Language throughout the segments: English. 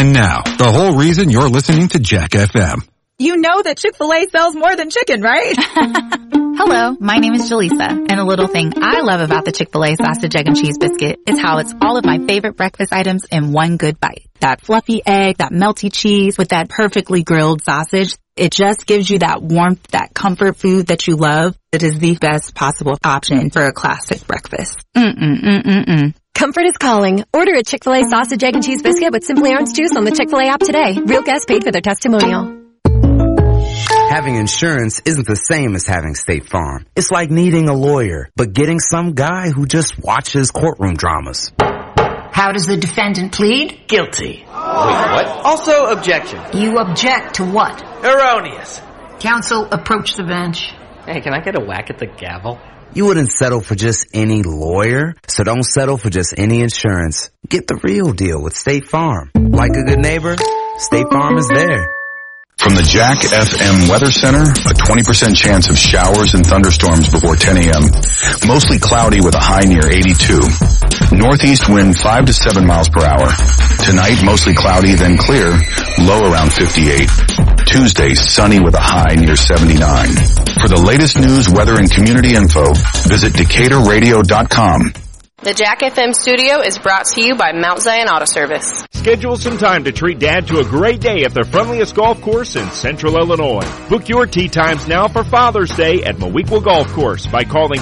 And now, the whole reason you're listening to Jack FM. You know that Chick-fil-A sells more than chicken, right? Hello, my name is Jaleesa, and a little thing I love about the Chick-fil-A sausage, egg, and cheese biscuit is how it's all of my favorite breakfast items in one good bite. That fluffy egg, that melty cheese with that perfectly grilled sausage. It just gives you that warmth, that comfort food that you love. It is the best possible option for a classic breakfast. Comfort is calling. Order a Chick-fil-A sausage, egg, and cheese biscuit with Simply Orange Juice on the Chick-fil-A app today. Real guests paid for their testimonial. Having insurance isn't the same as having State Farm. It's like needing a lawyer, but getting some guy who just watches courtroom dramas. How does the defendant plead? Guilty. Wait, what? Also, objection. You object to what? Erroneous. Counsel, approach the bench. Hey, can I get a whack at the gavel? You wouldn't settle for just any lawyer, so don't settle for just any insurance. Get the real deal with State Farm. Like a good neighbor, State Farm is there. From the Jack FM Weather Center, a 20% chance of showers and thunderstorms before 10 a.m. Mostly cloudy with a high near 82. Northeast wind 5 to 7 miles per hour. Tonight, mostly cloudy, then clear, low around 58. Tuesday, sunny with a high near 79. For the latest news, weather, and community info, visit DecaturRadio.com. The Jack FM studio is brought to you by Mount Zion Auto Service. Schedule some time to treat Dad to a great day at the friendliest golf course in Central Illinois. Book your tee times now for Father's Day at Moweaqua Golf Course by calling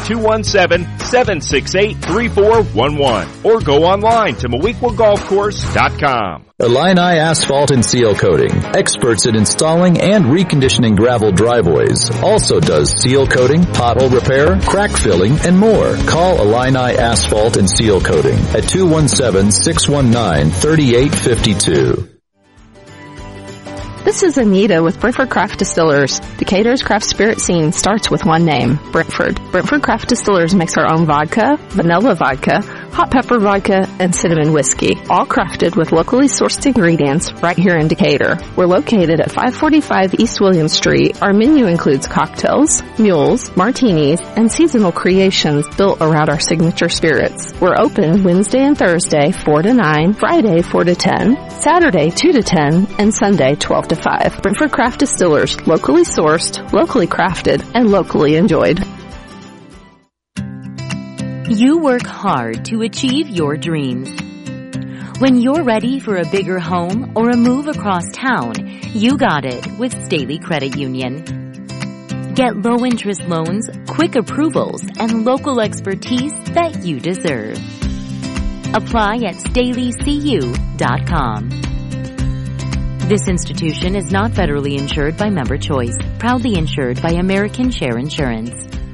217-768-3411 or go online to MowequaGolfCourse.com. Illini Asphalt and Seal Coating, experts in installing and reconditioning gravel driveways. Also does seal coating, pothole repair, crack filling, and more. Call Illini Asphalt and Seal Coating at 217-619-3852. This is Anita with Brentford Craft Distillers. Decatur's craft spirit scene starts with one name, Brentford. Brentford Craft Distillers makes our own vodka, vanilla vodka, hot pepper vodka, and cinnamon whiskey, all crafted with locally sourced ingredients right here in Decatur. We're located at 545 East William Street. Our menu includes cocktails, mules, martinis, and seasonal creations built around our signature spirits. We're open Wednesday and Thursday 4 to 9, Friday 4 to 10, Saturday 2 to 10, and Sunday 12 to 5. Brentford Craft Distillers, locally sourced, locally crafted, and locally enjoyed. You work hard to achieve your dreams. When you're ready for a bigger home or a move across town, you got it with Staley Credit Union. Get low-interest loans, quick approvals, and local expertise that you deserve. Apply at StaleyCU.com. This institution is not federally insured by Member Choice, proudly insured by American Share Insurance.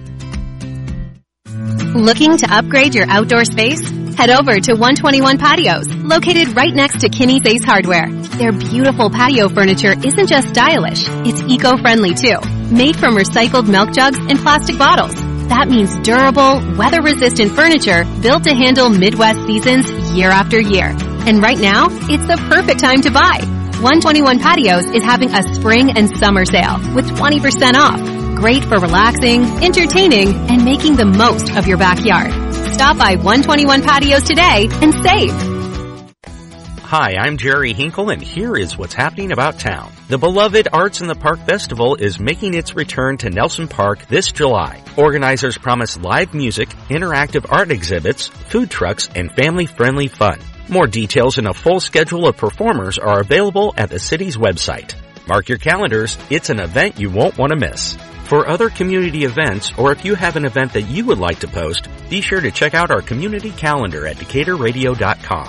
Looking to upgrade your outdoor space? Head over to 121 Patios, located right next to Kinney's Ace Hardware. Their beautiful patio furniture isn't just stylish, it's eco-friendly too. Made from recycled milk jugs and plastic bottles. That means durable, weather-resistant furniture built to handle Midwest seasons year after year. And right now, it's the perfect time to buy. 121 Patios is having a spring and summer sale with 20% off. Great for relaxing, entertaining, and making the most of your backyard. Stop by 121 Patios today and save. Hi, I'm Jerry Hinkle, and here is what's happening about town. The beloved Arts in the Park Festival is making its return to Nelson Park this July. Organizers promise live music, interactive art exhibits, food trucks, and family-friendly fun. More details and a full schedule of performers are available at the city's website. Mark your calendars, it's an event you won't want to miss. For other community events, or if you have an event that you would like to post, be sure to check out our community calendar at DecaturRadio.com.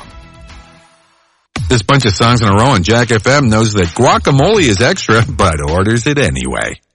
This bunch of songs in a row on Jack FM knows that guacamole is extra, but orders it anyway.